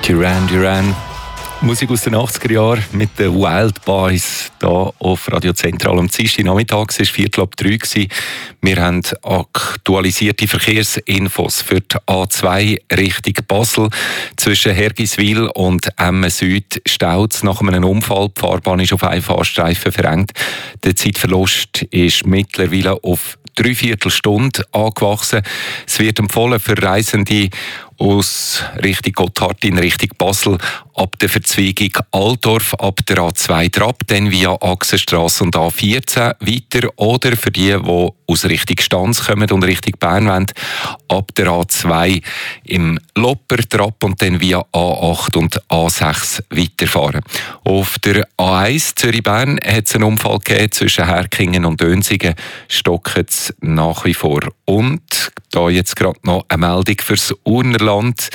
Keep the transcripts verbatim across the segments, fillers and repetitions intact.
Duran Duran. Musik aus den achtziger Jahren mit den Wild Boys hier auf Radio Zentral. Am Dienstag Nachmittag war es Viertel ab drei. Wir haben aktualisierte Verkehrsinfos für die A zwei Richtung Basel. Zwischen Hergiswil und Emmen Süd staut es nach einem Unfall. Die Fahrbahn ist auf einen Fahrstreifen verengt. Der Zeitverlust ist mittlerweile auf dreiviertel Stunde angewachsen. Es wird empfohlen für Reisende aus Richtung Gotthard in Richtung Basel ab der Verzweigung Altdorf ab der A zwei Trapp, dann via Achsenstrasse und A vierzehn weiter, oder für die, die aus Richtung Stanz kommen und Richtung Bern wollen, ab der A zwei im Lopper Trapp und dann via A acht und A sechs weiterfahren. Auf der A eins Zürich-Bern hat es einen Unfall gegeben zwischen Herkingen und Dönsigen, stockt es nach wie vor. Und da jetzt gerade noch eine Meldung fürs Urnerland.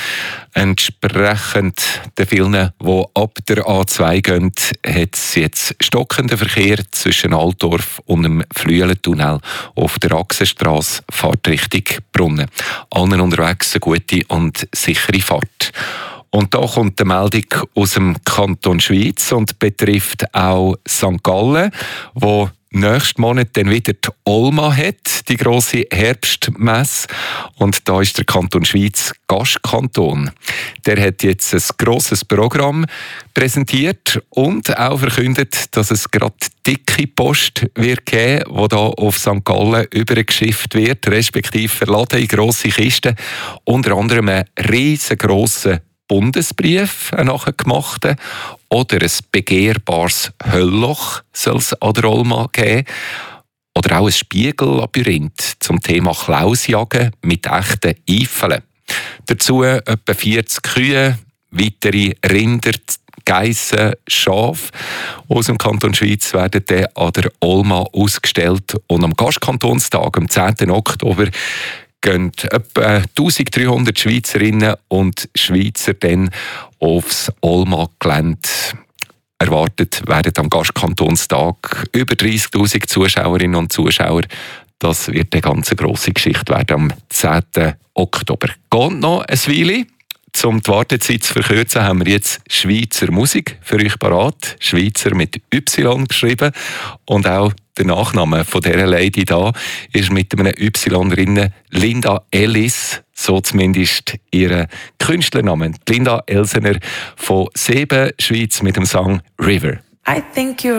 Entsprechend den vielen, die ab der A zwei gehen, hat es jetzt stockenden Verkehr zwischen Altdorf und dem Flüelentunnel auf der Achsenstrasse, Fahrtrichtung Brunnen. Allen unterwegs eine gute und sichere Fahrt. Und da kommt die Meldung aus dem Kanton Schwyz und betrifft auch Sankt Gallen, wo nächsten Monat dann wieder die Olma hat, die grosse Herbstmesse. Und da ist der Kanton Schwyz Gastkanton. Der hat jetzt ein grosses Programm präsentiert und auch verkündet, dass es gerade dicke Post wird geben, die da auf Sankt Gallen übergeschifft wird, respektive verladen in grosse Kisten. Unter anderem einen riesengroßen Bundesbrief, einen nachgemachten, oder ein begehrbares Höllloch soll es an der Olma geben. Oder auch ein Spiegellabyrinth zum Thema Klausjagen mit echten Eifeln. Dazu etwa vierzig Kühe, weitere Rinder, Geissen, Schafe aus dem Kanton Schwyz werden dann an der Olma ausgestellt. Und am Gastkantonstag, am zehnten Oktober, gehen etwa eintausenddreihundert Schweizerinnen und Schweizer dann aufs Olma-Gelände. Erwartet werden am Gastkantonstag über dreissigtausend Zuschauerinnen und Zuschauer. Das wird eine ganz grosse Geschichte werden am zehnten Oktober. Geht noch ein Weile. Um die Wartezeit zu verkürzen, haben wir jetzt Schweizer Musik für euch parat. Schweizer mit Y geschrieben. Und auch der Nachname von dieser Lady da ist mit einem Y drin. Linda Ellis, so zumindest ihr Künstlername. Linda Elsener von Seben Schweiz mit dem Song River. I think you're